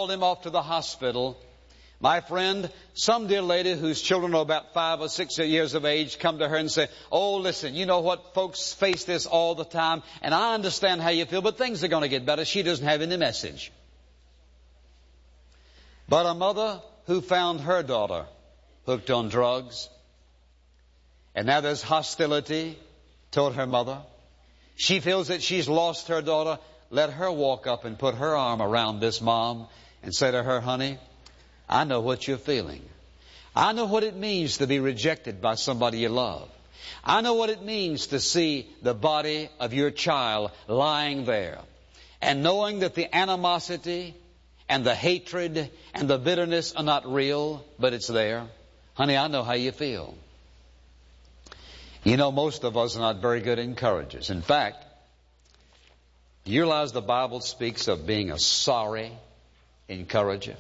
hauled him off to the hospital. My friend, some dear lady whose children are about 5 or 6 years of age come to her and say, oh, listen, you know what, folks face this all the time, and I understand how you feel, but things are going to get better. She doesn't have any message. But a mother who found her daughter hooked on drugs, and now there's hostility toward her mother. She feels that she's lost her daughter. Let her walk up and put her arm around this mom and say to her, honey, I know what you're feeling. I know what it means to be rejected by somebody you love. I know what it means to see the body of your child lying there, and knowing that the animosity and the hatred and the bitterness are not real, but it's there. Honey, I know how you feel. You know, most of us are not very good encouragers. In fact, do you realize the Bible speaks of being a sorry encourager?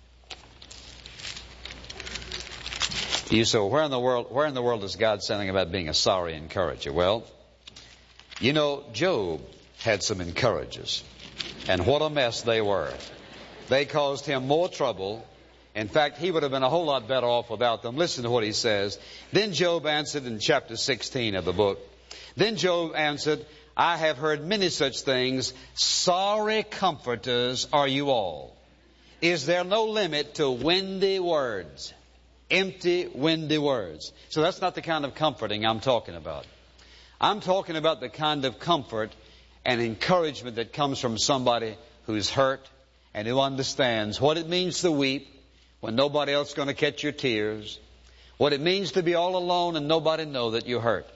You say, well, where in the world is God saying about being a sorry encourager? Well, you know, Job had some encouragers, and what a mess they were. They caused him more trouble. In fact, he would have been a whole lot better off without them. Listen to what he says. Then Job answered in chapter 16 of the book. Then Job answered, I have heard many such things. Sorry comforters are you all. Is there no limit to windy words? Empty, windy words. So that's not the kind of comforting I'm talking about. I'm talking about the kind of comfort and encouragement that comes from somebody who's hurt and who understands what it means to weep when nobody else is going to catch your tears, what it means to be all alone and nobody know that you're hurt.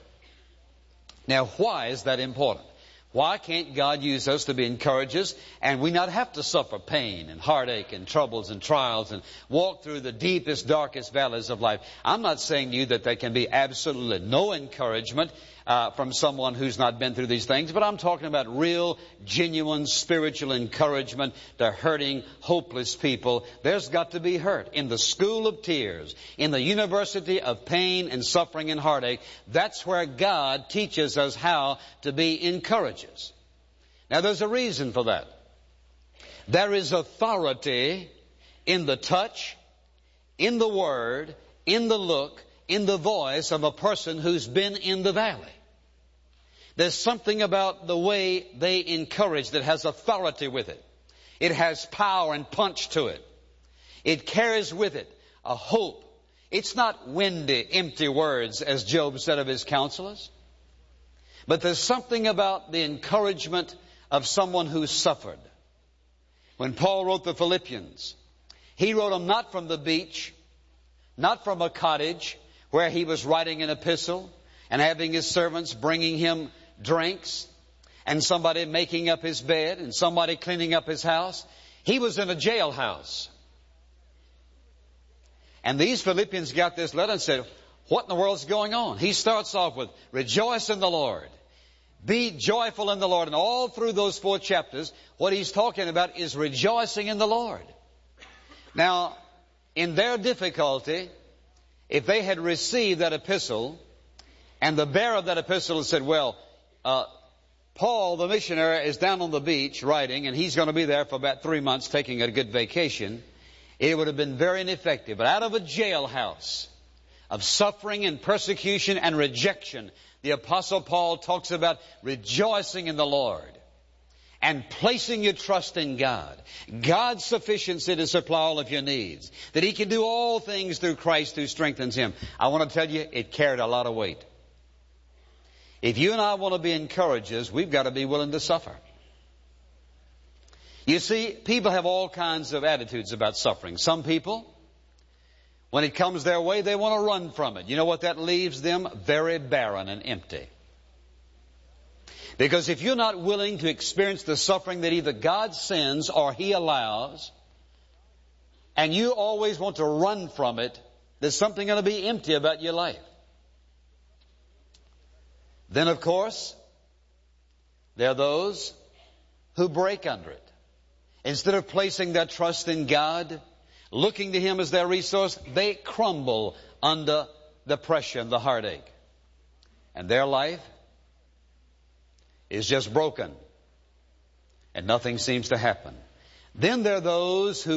Now, why is that important? Why can't God use us to be encouragers and we not have to suffer pain and heartache and troubles and trials and walk through the deepest, darkest valleys of life? I'm not saying to you that there can be absolutely no encouragement from someone who's not been through these things, but I'm talking about real, genuine, spiritual encouragement to hurting, hopeless people. There's got to be hurt. In the school of tears, in the university of pain and suffering and heartache, that's where God teaches us how to be encouragers. Now, there's a reason for that. There is authority in the touch, in the word, in the look, in the voice of a person who's been in the valley. There's something about the way they encourage that has authority with it. It has power and punch to it. It carries with it a hope. It's not windy, empty words, as Job said of his counselors. But there's something about the encouragement of someone who suffered. When Paul wrote the Philippians, he wrote them not from the beach, not from a cottage where he was writing an epistle and having his servants bringing him drinks and somebody making up his bed and somebody cleaning up his house. He was in a jailhouse. And these Philippians got this letter and said, what in the world's going on? He starts off with, rejoice in the Lord. Be joyful in the Lord. And all through those 4 chapters, what he's talking about is rejoicing in the Lord. Now, in their difficulty, if they had received that epistle, and the bearer of that epistle had said, well, Paul, the missionary, is down on the beach writing, and he's going to be there for about 3 months taking a good vacation, it would have been very ineffective. But out of a jailhouse of suffering and persecution and rejection, the Apostle Paul talks about rejoicing in the Lord and placing your trust in God. God's sufficiency to supply all of your needs. That He can do all things through Christ who strengthens him. I want to tell you, it carried a lot of weight. If you and I want to be encouragers, we've got to be willing to suffer. You see, people have all kinds of attitudes about suffering. Some people, when it comes their way, they want to run from it. You know what that leaves them? Very barren and empty. Because if you're not willing to experience the suffering that either God sends or He allows, and you always want to run from it, there's something going to be empty about your life. Then, of course, there are those who break under it. Instead of placing their trust in God, looking to Him as their resource, they crumble under the pressure and the heartache. And their life is just broken. And nothing seems to happen. Then there are those who